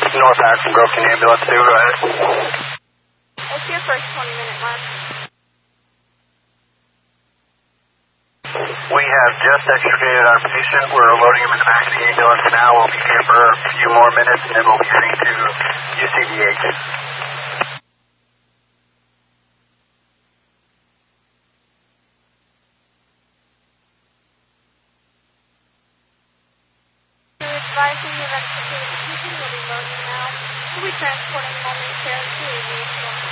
North Action Broken Ambulance 2, go ahead. What's your first 20-minute mark? We have just extricated our patient. We're loading him in the back of the ambulance now. We'll be here for a few more minutes, and then we'll be heading to UCDH. Advising you that the patient will be loading now. We'll be transporting momentarily to